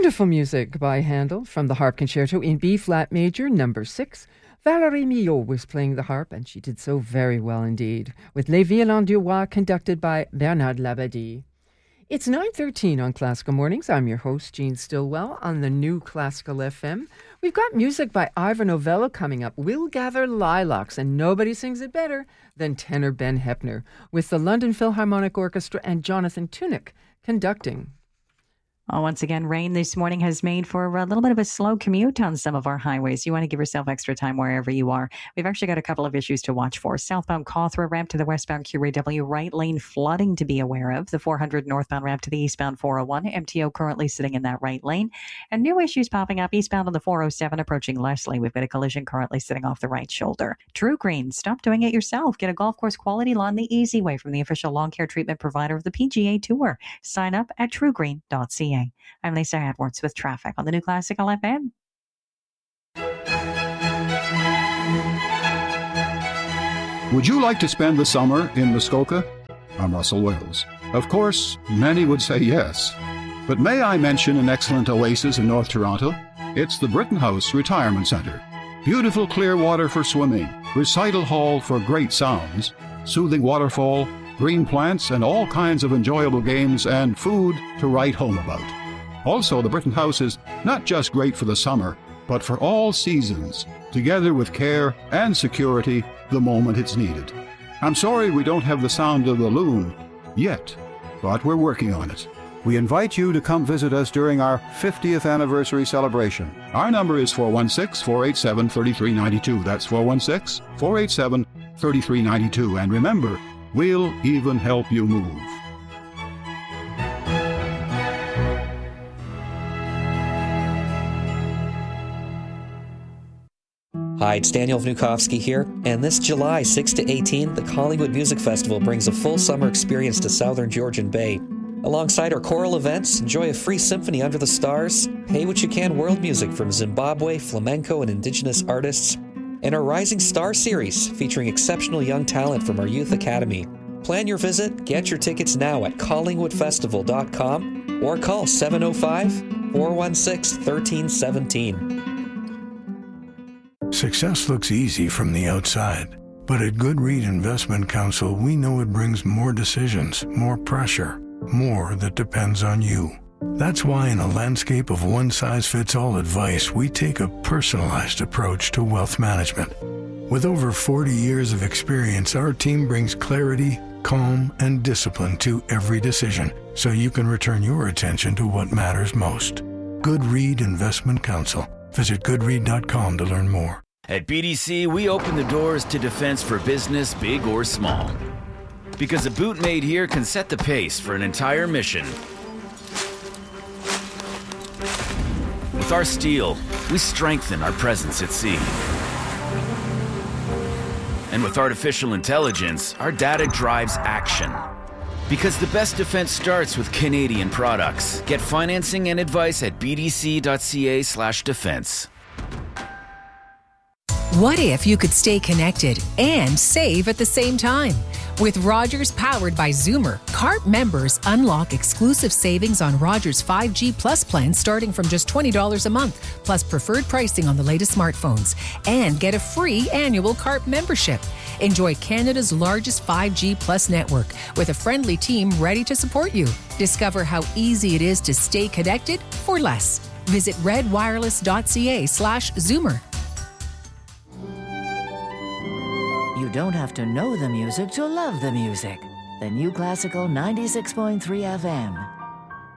Wonderful music by Handel from the Harp Concerto in B-flat major, number 6. Valérie Millot was playing the harp, and she did so very well indeed, with Les Violons du Roi conducted by Bernard Labadie. It's 9:13 on Classical Mornings. I'm your host, Jean Stillwell, on the new Classical FM. We've got music by Ivor Novello coming up. We'll gather lilacs, and nobody sings it better than tenor Ben Heppner, with the London Philharmonic Orchestra and Jonathan Tunick conducting. Once again, rain this morning has made for a little bit of a slow commute on some of our highways. You want to give yourself extra time wherever you are. We've actually got a couple of issues to watch for. Southbound Cawthra ramp to the westbound QAW, right lane flooding to be aware of. The 400 northbound ramp to the eastbound 401, MTO currently sitting in that right lane. And new issues popping up eastbound on the 407 approaching Leslie. We've got a collision currently sitting off the right shoulder. True Green, stop doing it yourself. Get a golf course quality lawn the easy way from the official lawn care treatment provider of the PGA Tour. Sign up at truegreen.ca. I'm Lisa Edwards with traffic on the new Classical FM. Would you like to spend the summer in Muskoka? I'm Russell Wells. Of course, many would say yes. But may I mention an excellent oasis in North Toronto? It's the Britton House Retirement Centre. Beautiful clear water for swimming, recital hall for great sounds, soothing waterfall, green plants, and all kinds of enjoyable games and food to write home about. Also, the Britton House is not just great for the summer, but for all seasons, together with care and security the moment it's needed. I'm sorry we don't have the sound of the loon yet, but we're working on it. We invite you to come visit us during our 50th anniversary celebration. Our number is 416-487-3392. That's 416-487-3392. And remember, we'll even help you move. Hi, it's Daniel Vnukovsky here, and this July 6 to 18, the Collingwood Music Festival brings a full summer experience to Southern Georgian Bay. Alongside our choral events, enjoy a free symphony under the stars, pay what you can world music from Zimbabwe, flamenco, and indigenous artists, and our Rising Star series featuring exceptional young talent from our youth academy. Plan your visit, get your tickets now at collingwoodfestival.com or call 705-416-1317. Success looks easy from the outside, but at Goodread Investment Counsel, we know it brings more decisions, more pressure, more that depends on you. That's why in a landscape of one-size-fits-all advice, we take a personalized approach to wealth management. With over 40 years of experience, our team brings clarity, calm, and discipline to every decision, so you can return your attention to what matters most. Goodread Investment Counsel. Visit goodread.com to learn more. At BDC, we open the doors to defense for business, big or small. Because a boot made here can set the pace for an entire mission. With our steel, we strengthen our presence at sea. And with artificial intelligence, our data drives action. Because the best defense starts with Canadian products. Get financing and advice at bdc.ca/defense. What if you could stay connected and save at the same time? With Rogers powered by Zoomer, CARP members unlock exclusive savings on Rogers 5G Plus plan starting from just $20 a month, plus preferred pricing on the latest smartphones, and get a free annual CARP membership. Enjoy Canada's largest 5G Plus network with a friendly team ready to support you. Discover how easy it is to stay connected for less. Visit redwireless.ca/Zoomer. You don't have to know the music to love the music. The new Classical 96.3 FM.